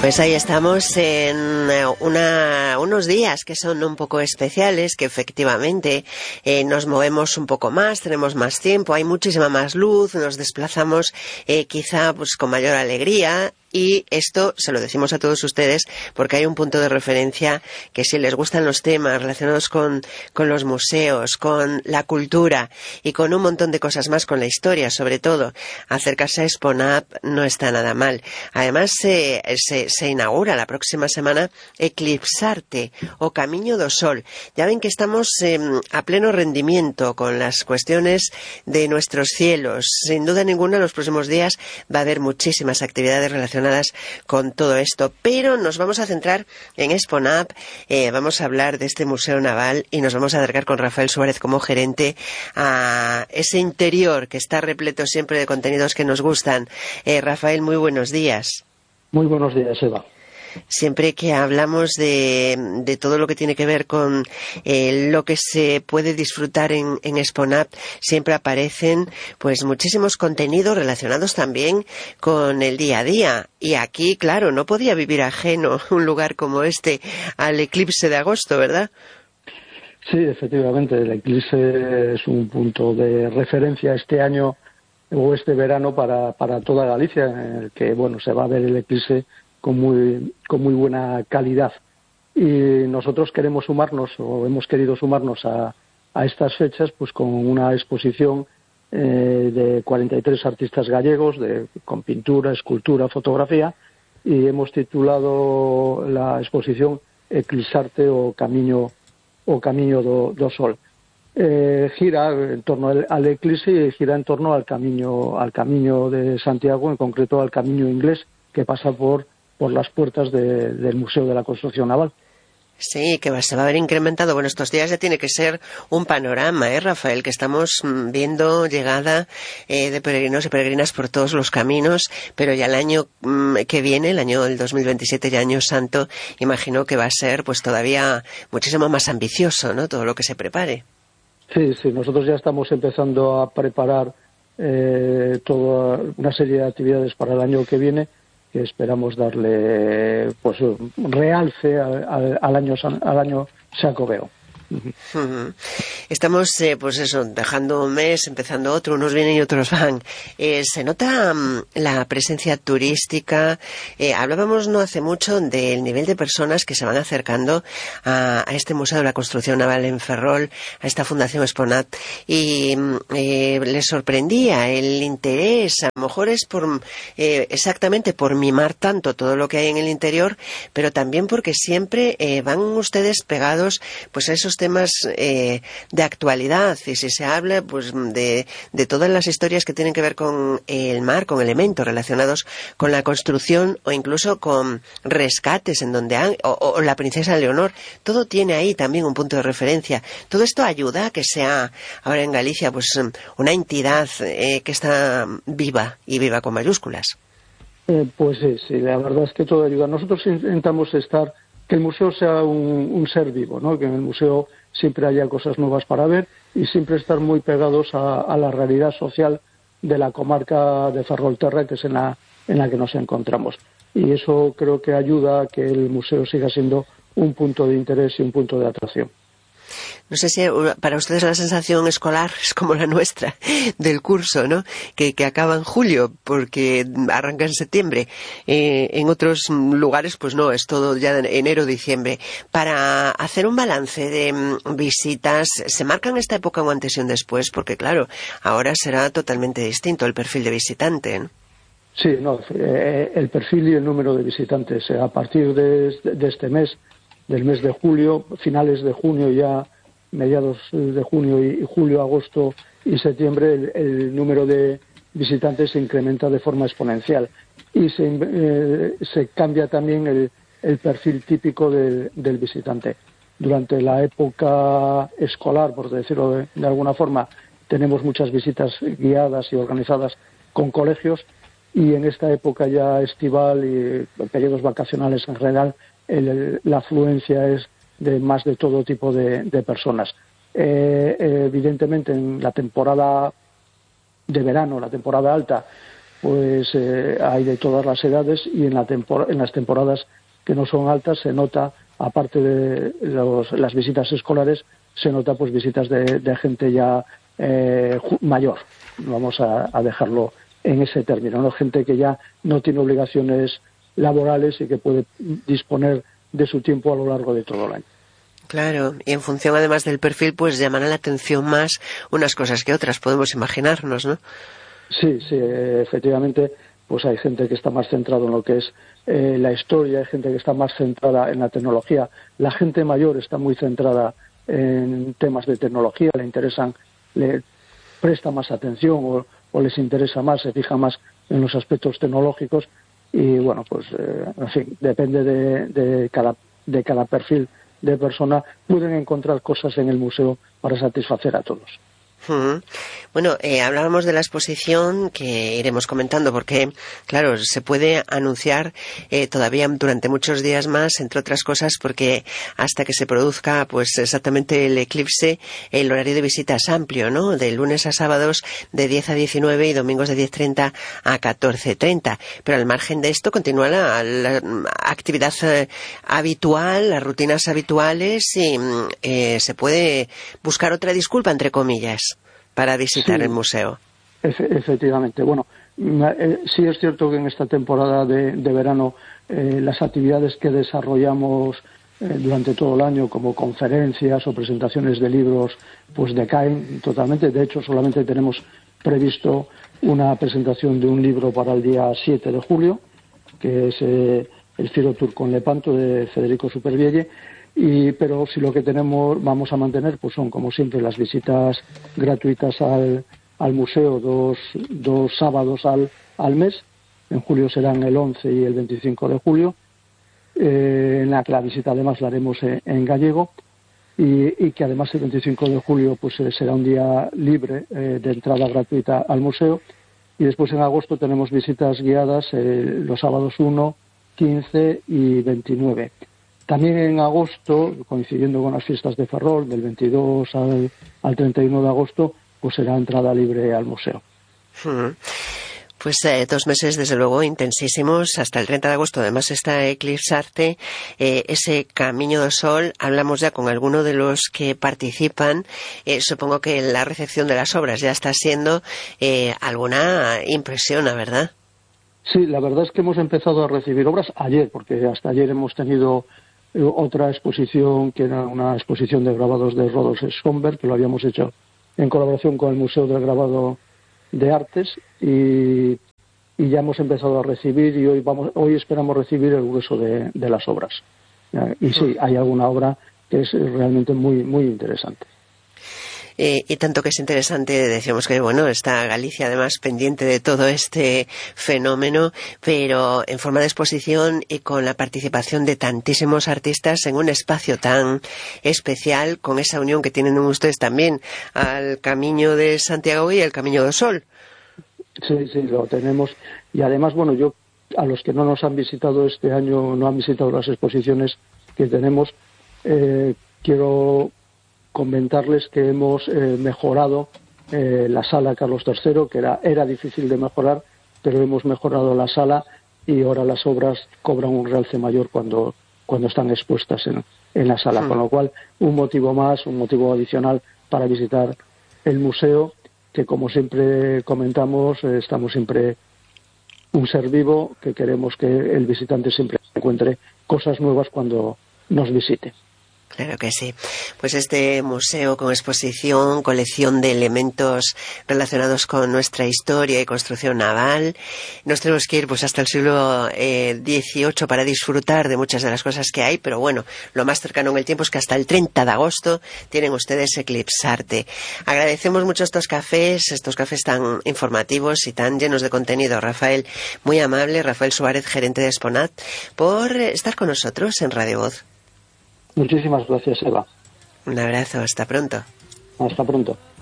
Pues ahí estamos en unos días que son un poco especiales, que efectivamente nos movemos un poco más, tenemos más tiempo, hay muchísima más luz, nos desplazamos quizá pues con mayor alegría. Y esto se lo decimos a todos ustedes porque hay un punto de referencia que si les gustan los temas relacionados con los museos, con la cultura y con un montón de cosas más, con la historia sobre todo, acercarse a Exponab no está nada mal. Además se inaugura la próxima semana Eclipsarte o Camiño do Sol. Ya ven que estamos a pleno rendimiento con las cuestiones de nuestros cielos. Sin duda ninguna en los próximos días va a haber muchísimas actividades relacionadas con todo esto, pero nos vamos a centrar en Exponab, vamos a hablar de este museo naval y nos vamos a acercar con Rafael Suárez como gerente a ese interior que está repleto siempre de contenidos que nos gustan. Rafael, muy buenos días. Muy buenos días, Eva. Siempre que hablamos de todo lo que tiene que ver con lo que se puede disfrutar en Exponab, siempre aparecen pues muchísimos contenidos relacionados también con el día a día. Y aquí, claro, no podía vivir ajeno un lugar como este al eclipse de agosto, ¿verdad? Sí, efectivamente, el eclipse es un punto de referencia este año o este verano para toda Galicia, en el que bueno se va a ver el eclipse con muy buena calidad. Y nosotros queremos sumarnos, o hemos querido sumarnos a estas fechas, pues con una exposición de 43 artistas gallegos, con pintura, escultura, fotografía, y hemos titulado la exposición Eclipsarte o Camiño do Sol. Gira en torno al eclipse y gira en torno al camino de Santiago, en concreto al camino inglés que pasa por las puertas del Museo de la Construcción Naval. Sí, que se va a ver incrementado. Bueno, estos días ya tiene que ser un panorama, Rafael, que estamos viendo llegada de peregrinos y peregrinas por todos los caminos, pero ya el año que viene, el año del 2027, ya año santo, imagino que va a ser pues todavía muchísimo más ambicioso, ¿no? Todo lo que se prepare. Sí, nosotros ya estamos empezando a preparar toda una serie de actividades para el año que viene, que esperamos darle pues realce al año Xacobeo. Estamos pues eso, dejando un mes, empezando otro, unos vienen y otros van. Se nota la presencia turística. Hablábamos no hace mucho del nivel de personas que se van acercando a este Museo de la Construcción Naval en Ferrol, a esta Fundación Exponab, y les sorprendía el interés. A lo mejor es exactamente por mimar tanto todo lo que hay en el interior, pero también porque siempre van ustedes pegados pues a esos temas de actualidad, y si se habla pues de todas las historias que tienen que ver con el mar, con elementos relacionados con la construcción o incluso con rescates en donde o la princesa Leonor, todo tiene ahí también un punto de referencia. Todo esto ayuda a que sea ahora en Galicia pues una entidad que está viva y viva con mayúsculas. Pues sí, la verdad es que todo ayuda. Nosotros intentamos que el museo sea un ser vivo, ¿no? Que en el museo siempre haya cosas nuevas para ver y siempre estar muy pegados a la realidad social de la comarca de Ferrolterra, que es en la que nos encontramos. Y eso creo que ayuda a que el museo siga siendo un punto de interés y un punto de atracción. No sé si para ustedes la sensación escolar es como la nuestra del curso, ¿no? Que acaba en julio porque arranca en septiembre. En otros lugares pues no, es todo ya de enero, diciembre. Para hacer un balance de visitas, ¿se marcan esta época un antes y un después? Porque claro, ahora será totalmente distinto el perfil de visitante, ¿no? Sí, el perfil y el número de visitantes. A partir de este mes, del mes de julio, finales de junio ya, mediados de junio y julio, agosto y septiembre, el número de visitantes se incrementa de forma exponencial y se cambia también el perfil típico del visitante. Durante la época escolar, por decirlo de alguna forma, tenemos muchas visitas guiadas y organizadas con colegios, y en esta época ya estival y periodos vacacionales en general, la afluencia es de todo tipo de personas. Evidentemente en la temporada de verano, la temporada alta, pues hay de todas las edades, y en las temporadas que no son altas se nota, aparte de las visitas escolares, se nota pues visitas de gente ya mayor, vamos a dejarlo en ese término, ¿no? Gente que ya no tiene obligaciones laborales y que puede disponer de su tiempo a lo largo de todo el año. Claro, y en función además del perfil, pues llaman la atención más unas cosas que otras, podemos imaginarnos, ¿no? Sí, efectivamente, pues hay gente que está más centrada en lo que es la historia, hay gente que está más centrada en la tecnología, la gente mayor está muy centrada en temas de tecnología, le presta más atención o les interesa más, se fija más en los aspectos tecnológicos, y bueno, pues en fin, depende de cada perfil de persona, pueden encontrar cosas en el museo para satisfacer a todos. Bueno, hablábamos de la exposición que iremos comentando porque, claro, se puede anunciar todavía durante muchos días más, entre otras cosas, porque hasta que se produzca pues exactamente el eclipse, el horario de visita es amplio, ¿no? De lunes a sábados de 10 a 19 y domingos de 10:30 a 14:30. Pero al margen de esto continúa la actividad habitual, las rutinas habituales, y se puede buscar otra disculpa, entre comillas, para visitar el museo. Efectivamente. Bueno, sí es cierto que en esta temporada de verano las actividades que desarrollamos durante todo el año, como conferencias o presentaciones de libros, pues decaen totalmente. De hecho, solamente tenemos previsto una presentación de un libro para el día 7 de julio, que es El Ciro Tour con Lepanto, de Federico Supervielle. Pero si lo que vamos a mantener, pues son, como siempre, las visitas gratuitas al museo, dos sábados al mes. En julio serán el 11 y el 25 de julio. La visita además la haremos en gallego, y que además el 25 de julio pues será un día libre de entrada gratuita al museo. Y después en agosto tenemos visitas guiadas los sábados 1, 15 y 29. También en agosto, coincidiendo con las fiestas de Ferrol, del 22 al 31 de agosto, pues será entrada libre al museo. Pues 2 meses, desde luego, intensísimos. Hasta el 30 de agosto, además, está Eclipsarte, ese Camiño do Sol. Hablamos ya con alguno de los que participan. Supongo que la recepción de las obras ya está siendo alguna impresiona, ¿verdad? Sí, la verdad es que hemos empezado a recibir obras ayer, porque hasta ayer hemos tenido otra exposición, que era una exposición de grabados de Rodolphe Schomburgk, que lo habíamos hecho en colaboración con el Museo del Grabado de Artes, y ya hemos empezado a recibir, y hoy esperamos recibir el grueso de las obras. Y sí, hay alguna obra que es realmente muy, muy interesante. Y tanto que es interesante, decíamos que, bueno, está Galicia además pendiente de todo este fenómeno, pero en forma de exposición y con la participación de tantísimos artistas en un espacio tan especial, con esa unión que tienen ustedes también al Camiño de Santiago y el Camiño do Sol. Sí, lo tenemos. Y además, bueno, yo, a los que no nos han visitado este año, no han visitado las exposiciones que tenemos, quiero comentarles que hemos mejorado la sala Carlos III, que era difícil de mejorar, pero hemos mejorado la sala, y ahora las obras cobran un realce mayor cuando están expuestas en la sala, con lo cual un motivo adicional para visitar el museo, que como siempre comentamos, estamos siempre un ser vivo, que queremos que el visitante siempre encuentre cosas nuevas cuando nos visite. Claro que sí. Pues este museo con exposición, colección de elementos relacionados con nuestra historia y construcción naval. Nos tenemos que ir pues hasta el siglo XVIII para disfrutar de muchas de las cosas que hay, pero bueno, lo más cercano en el tiempo es que hasta el 30 de agosto tienen ustedes Eclipsarte. Agradecemos mucho estos cafés tan informativos y tan llenos de contenido. Rafael, muy amable, Rafael Suárez, gerente de Exponat, por estar con nosotros en Radio Voz. Muchísimas gracias, Eva. Un abrazo, hasta pronto. Hasta pronto.